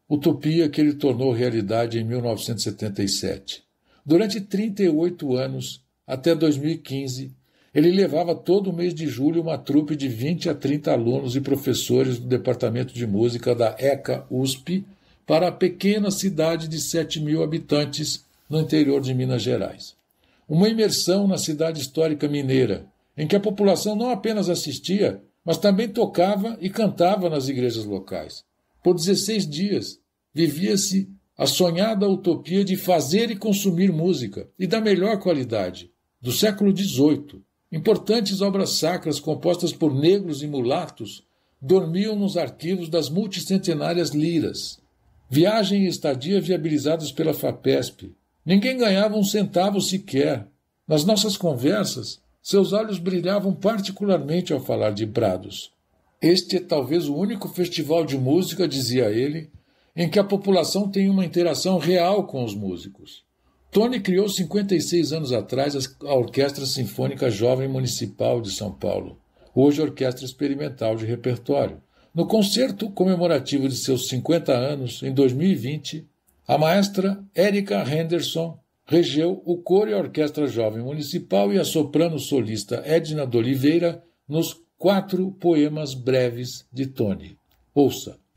utopia que ele tornou realidade em 1977. Durante 38 anos, até 2015, ele levava todo o mês de julho uma trupe de 20 a 30 alunos e professores do Departamento de Música da ECA USP para a pequena cidade de 7.000 habitantes no interior de Minas Gerais. Uma imersão na cidade histórica mineira, em que a população não apenas assistia, mas também tocava e cantava nas igrejas locais. Por 16 dias, vivia-se a sonhada utopia de fazer e consumir música, e da melhor qualidade, do século XVIII. Importantes obras sacras compostas por negros e mulatos dormiam nos arquivos das multicentenárias liras. Viagem e estadia viabilizados pela FAPESP. Ninguém ganhava um centavo sequer. Nas nossas conversas, seus olhos brilhavam particularmente ao falar de Brados. Este é talvez o único festival de música, dizia ele, em que a população tem uma interação real com os músicos. Tony criou 56 anos atrás a Orquestra Sinfônica Jovem Municipal de São Paulo, hoje Orquestra Experimental de Repertório. No concerto comemorativo de seus 50 anos, em 2020, a maestra Érica Henderson regeu o coro e a Orquestra Jovem Municipal e a soprano solista Edna de Oliveira nos 4 poemas breves de Tony. Ouça.